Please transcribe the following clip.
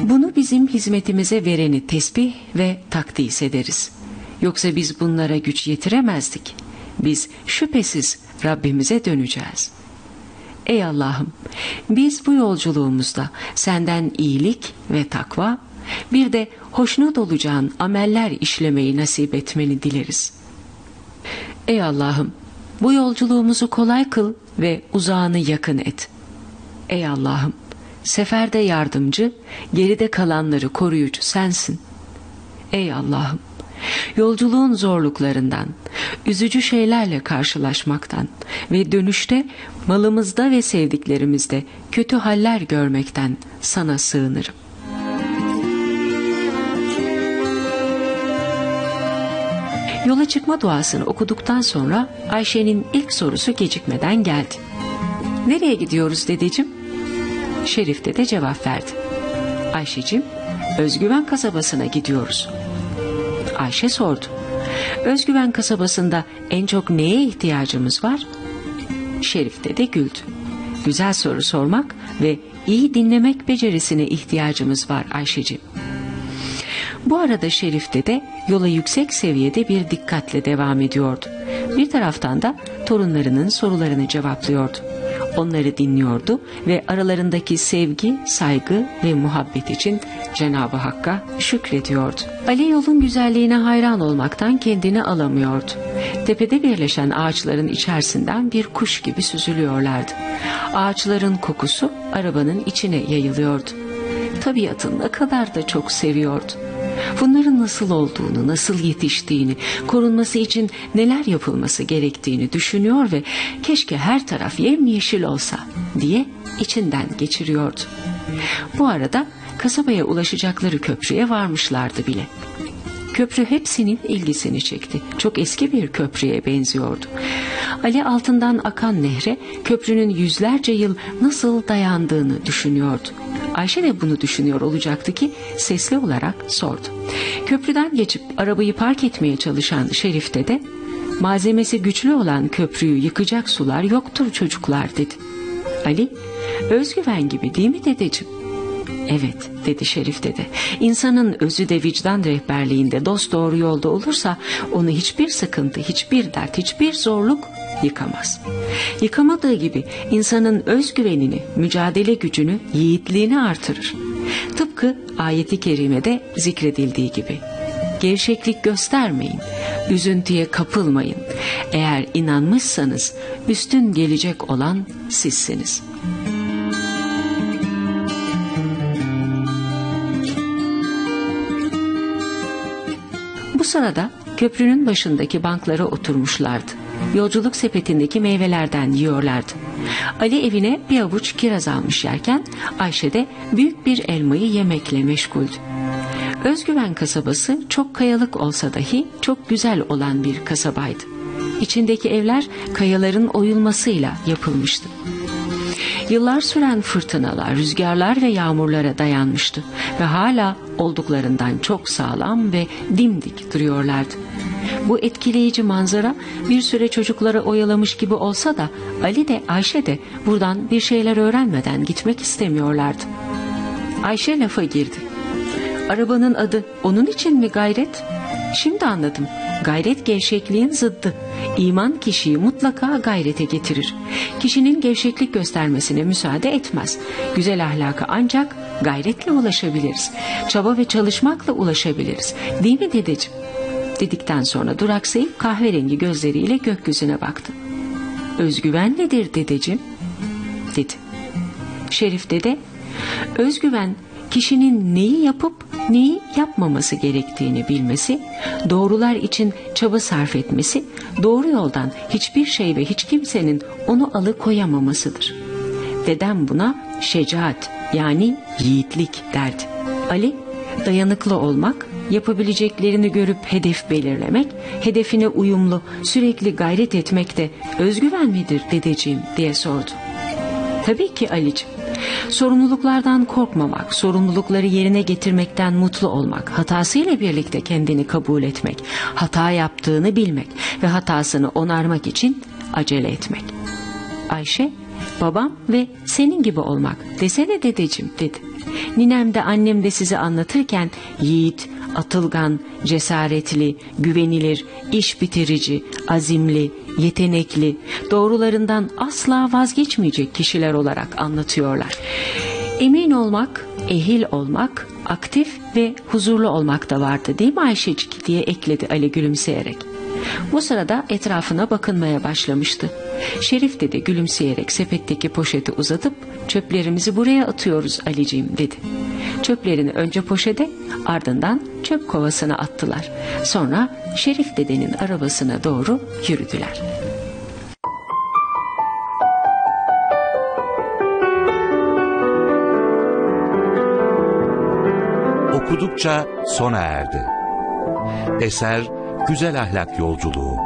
Bunu bizim hizmetimize vereni tesbih ve takdis ederiz. Yoksa biz bunlara güç yetiremezdik. Biz şüphesiz Rabbimize döneceğiz. Ey Allah'ım, biz bu yolculuğumuzda senden iyilik ve takva, bir de hoşnut olacağın ameller işlemeyi nasip etmeni dileriz. Ey Allah'ım, bu yolculuğumuzu kolay kıl ve uzağını yakın et. Ey Allah'ım, seferde yardımcı, geride kalanları koruyucu sensin. Ey Allah'ım, yolculuğun zorluklarından, üzücü şeylerle karşılaşmaktan ve dönüşte malımızda ve sevdiklerimizde kötü haller görmekten sana sığınırım. Yola çıkma duasını okuduktan sonra Ayşe'nin ilk sorusu gecikmeden geldi. Nereye gidiyoruz dedeciğim? Şerif dede cevap verdi. Ayşeciğim, Özgüven kasabasına gidiyoruz. Ayşe sordu. Özgüven kasabasında en çok neye ihtiyacımız var? Şerif dede güldü. Güzel soru sormak ve iyi dinlemek becerisine ihtiyacımız var Ayşeciğim. Bu arada Şerif dede yola yüksek seviyede bir dikkatle devam ediyordu. Bir taraftan da torunlarının sorularını cevaplıyordu. Onları dinliyordu ve aralarındaki sevgi, saygı ve muhabbet için Cenab-ı Hakk'a şükrediyordu. Ali yolun güzelliğine hayran olmaktan kendini alamıyordu. Tepede birleşen ağaçların içerisinden bir kuş gibi süzülüyorlardı. Ağaçların kokusu arabanın içine yayılıyordu. Tabiatın ne kadar da çok seviyordu. Bunların nasıl olduğunu, nasıl yetiştiğini, korunması için neler yapılması gerektiğini düşünüyor ve keşke her taraf yemyeşil olsa diye içinden geçiriyordu. Bu arada kasabaya ulaşacakları köprüye varmışlardı bile. Köprü hepsinin ilgisini çekti. Çok eski bir köprüye benziyordu. Ali altından akan nehre köprünün yüzlerce yıl nasıl dayandığını düşünüyordu. Ayşe de bunu düşünüyor olacaktı ki sesli olarak sordu. Köprüden geçip arabayı park etmeye çalışan Şerif dede, malzemesi güçlü olan köprüyü yıkacak sular yoktur çocuklar dedi. Ali, Özgüven gibi değil mi dedeciğim? Evet dedi Şerif dede. İnsanın özü de vicdan rehberliğinde dosdoğru yolda olursa onu hiçbir sıkıntı, hiçbir dert, hiçbir zorluk yıkamaz. Yıkamadığı gibi insanın özgüvenini, mücadele gücünü, yiğitliğini artırır. Tıpkı ayeti kerimede zikredildiği gibi. Gevşeklik göstermeyin, üzüntüye kapılmayın. Eğer inanmışsanız üstün gelecek olan sizsiniz. Bu sırada köprünün başındaki banklara oturmuşlardı. Yolculuk sepetindeki meyvelerden yiyorlardı. Ali evine bir avuç kiraz almış yerken Ayşe de büyük bir elmayı yemekle meşguldü. Özgüven kasabası çok kayalık olsa dahi çok güzel olan bir kasabaydı. İçindeki evler kayaların oyulmasıyla yapılmıştı. Yıllar süren fırtınalar, rüzgarlar ve yağmurlara dayanmıştı ve hala olduklarından çok sağlam ve dimdik duruyorlardı. Bu etkileyici manzara bir süre çocukları oyalamış gibi olsa da Ali de Ayşe de buradan bir şeyler öğrenmeden gitmek istemiyorlardı. Ayşe lafa girdi. Arabanın adı onun için mi Gayret? Şimdi anladım. Gayret gevşekliğin zıddı. İman kişiyi mutlaka gayrete getirir. Kişinin gevşeklik göstermesine müsaade etmez. Güzel ahlaka ancak gayretle ulaşabiliriz. Çaba ve çalışmakla ulaşabiliriz. Değil mi dedeciğim? Dedikten sonra duraksayıp kahverengi gözleriyle gökyüzüne baktı. Özgüven nedir dedeciğim? Dedi. Şerif dede, özgüven kişinin neyi yapıp neyi yapmaması gerektiğini bilmesi, doğrular için çaba sarf etmesi, doğru yoldan hiçbir şey ve hiç kimsenin onu alıkoyamamasıdır. Dedem buna şecaat yani yiğitlik derdi. Ali, dayanıklı olmak, yapabileceklerini görüp hedef belirlemek, hedefine uyumlu, sürekli gayret etmek de özgüven midir dedeciğim diye sordu. Tabii ki Ali'ciğim. Sorumluluklardan korkmamak, sorumlulukları yerine getirmekten mutlu olmak, hatasıyla birlikte kendini kabul etmek, hata yaptığını bilmek ve hatasını onarmak için acele etmek. Ayşe, babam ve senin gibi olmak desene dedeciğim dedi. Ninem de annem de size anlatırken yiğit, atılgan, cesaretli, güvenilir, iş bitirici, azimli, yetenekli, doğrularından asla vazgeçmeyecek kişiler olarak anlatıyorlar. Emin olmak, ehil olmak, aktif ve huzurlu olmak da vardı değil mi Ayşecik diye ekledi Ali gülümseyerek. Bu sırada etrafına bakınmaya başlamıştı. Şerif dede gülümseyerek sepetteki poşeti uzatıp çöplerimizi buraya atıyoruz Aliciğim dedi. Çöplerini önce poşete ardından çöp kovasına attılar. Sonra Şerif dedenin arabasına doğru yürüdüler. Okudukça sona erdi. Eser Güzel Ahlak Yolculuğu.